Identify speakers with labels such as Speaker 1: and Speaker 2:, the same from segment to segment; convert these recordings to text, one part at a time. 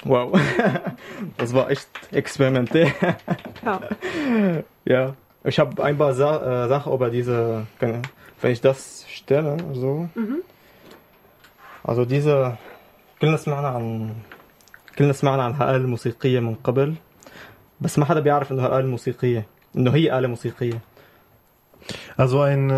Speaker 1: Wow. Das war echt experimentell.
Speaker 2: Ja.
Speaker 1: Ja. Ich habe ein paar Sachen über diese, wenn ich das stelle, so. Also diese, كلنا سمعنا عن هالآلة الموسيقية من قبل بس ما حدا بيعرف إنه هالآلة موسيقية إنه هي آلة موسيقية.
Speaker 3: Also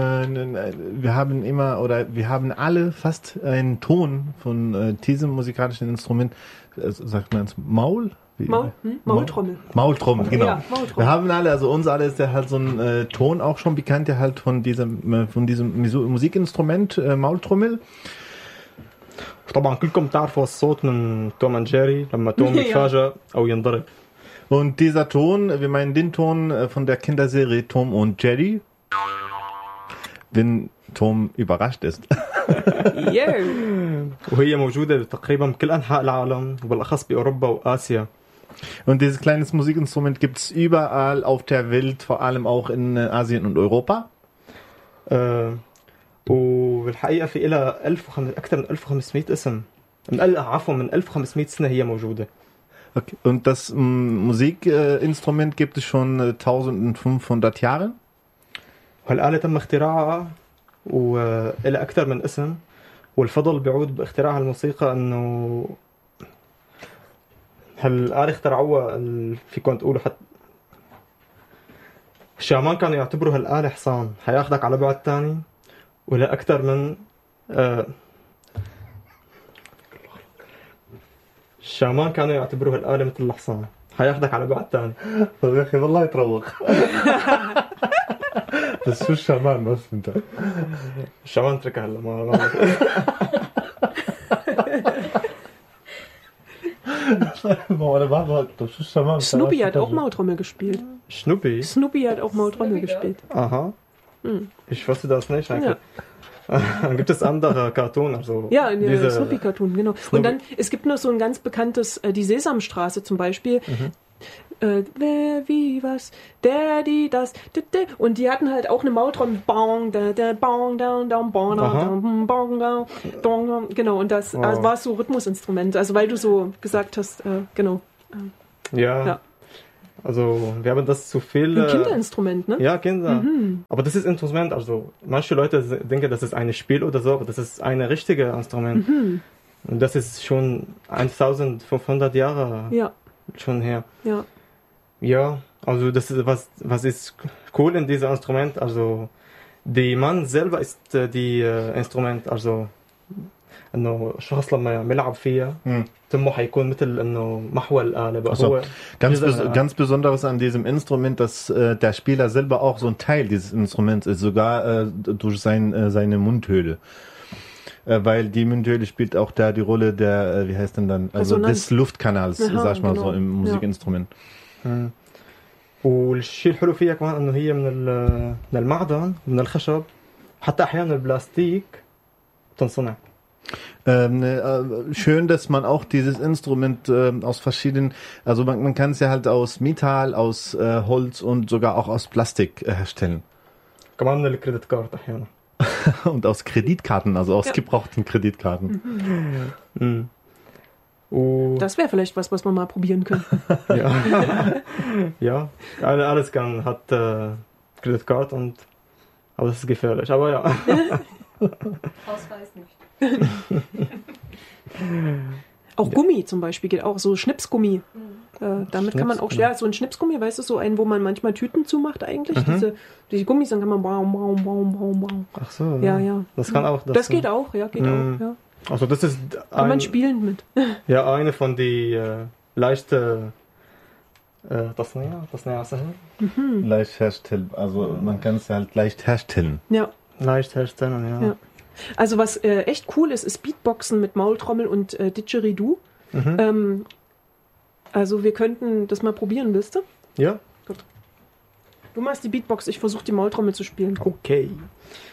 Speaker 3: wir haben alle fast einen Ton von diesem musikalischen Instrument, sagt man es Maul?
Speaker 2: Maultrommel.
Speaker 3: Maultrommel, genau.
Speaker 2: Ja, Maultrommel.
Speaker 3: Wir haben alle, also uns alle ist der halt so ein Ton auch schon bekannt, der halt von diesem Musikinstrument Maultrommel.
Speaker 1: طبعا كلكم تعرفوا الصوت من توم اند جيري لما توم يتفاجأ أو ينضرب.
Speaker 3: Und dieser Ton, wir meinen den Ton von der Kinderserie Tom und Jerry, wenn Tom überrascht ist.
Speaker 1: وهي موجودة تقريبا بكل أنحاء العالم وبالأخص بأوروبا وآسيا.
Speaker 3: Und dieses kleine Musikinstrument gibt es überall auf der Welt, vor allem auch in Asien und Europa.
Speaker 1: وبالحقيقة في إلها أكثر من 1500 اسم. من 1500 سنة هي موجودة.
Speaker 3: Okay. Und das Musikinstrument gibt es schon 1500 Jahre.
Speaker 1: وهالآلة تم اختراعها وإلها أكثر من اسم والفضل بيعود باختراع الموسيقى إنه هالآلة اخترعوها فيكم تقولوا حتى الشامان كانوا يعتبروا هالآلة حصان حياخدك على بعد تاني ولا أكثر من الشامان كانوا يعتبروا هالآلة مثل الحصان حياخدك على بعد تاني.
Speaker 3: طيب يا أخي والله يتروق. بس شو الشامان بس انت؟
Speaker 1: الشامان تركها هلا ما
Speaker 2: Snoopy hat auch Maultrommel gespielt. Snoopy hat auch Maultrommel gespielt.
Speaker 1: Aha. Ich wusste das nicht eigentlich. Ja. Gibt es andere Cartoon? Also
Speaker 2: ja, diese Snoopy-Cartoon, genau. Snoopy. Und dann, es gibt noch so ein ganz bekanntes, die Sesamstraße zum Beispiel. Wer, wie, was, der, die, das, und die hatten halt auch eine Maultrommel. Bong, da, da, bong, down, down, bong, down, bong, down, bong, genau. Und das war so Rhythmusinstrument. Also, weil du so gesagt hast, genau.
Speaker 1: Ja. Also, wir haben das zu viel.
Speaker 2: Ein Kinderinstrument, ne?
Speaker 1: Ja, Kinder. Aber das ist Instrument. Also, manche Leute denken, das ist ein Spiel oder so, aber das ist ein richtiges Instrument. Und das ist schon 1500 Jahre schon her.
Speaker 2: Ja.
Speaker 1: Ja, also das ist was ist cool in diesem Instrument. Also, der Mann selber ist die Instrument. Also, انه الشخص لما يلعب فيها تمه حيكون مثل انه محور الآلة بقى هو
Speaker 3: ganz besonderes an diesem Instrument, dass der Spieler selber auch so ein Teil dieses Instruments ist, sogar durch seine Mundhöhle. Weil die Mundhöhle spielt auch da die Rolle der, wie heißt denn dann, also des Luftkanals, sag ich mal so, im Musikinstrument.
Speaker 1: والشيء الحلو فيها كمان انه هي من المعدن ومن الخشب حتى احيانا البلاستيك تنصنع.
Speaker 3: Schön, dass man auch dieses Instrument aus verschiedenen, also man kann es ja halt aus Metall, aus Holz und sogar auch aus Plastik herstellen.
Speaker 1: كمان من الكريدت كارد احيانا.
Speaker 3: Und aus Kreditkarten, also aus gebrauchten Kreditkarten.
Speaker 2: Das wäre vielleicht was wir mal probieren können.
Speaker 1: Ja, alles hat Kreditkarte aber das ist gefährlich, aber ja.
Speaker 4: Ausweis nicht.
Speaker 2: Auch Gummi zum Beispiel geht auch, so Schnipsgummi. Damit kann man auch, so ein Schnipsgummi, weißt du, so einen, wo man manchmal Tüten zumacht eigentlich. Diese Gummis, dann kann man baum.
Speaker 1: Ach so.
Speaker 2: Ja.
Speaker 1: Das kann auch.
Speaker 2: Das geht auch, ja.
Speaker 1: Also das ist
Speaker 2: kann man spielen mit.
Speaker 1: Ja, eine von die leichte تصنيع سهل.
Speaker 3: Leicht herstellen, also man kann es halt leicht herstellen.
Speaker 2: Ja.
Speaker 1: Leicht herstellen, ja.
Speaker 2: Also was echt cool ist Beatboxen mit Maultrommel und Didgeridoo. Also wir könnten das mal probieren, willst du?
Speaker 1: Ja.
Speaker 2: Gut. Du machst die Beatbox, ich versuche die Maultrommel zu spielen.
Speaker 1: Okay.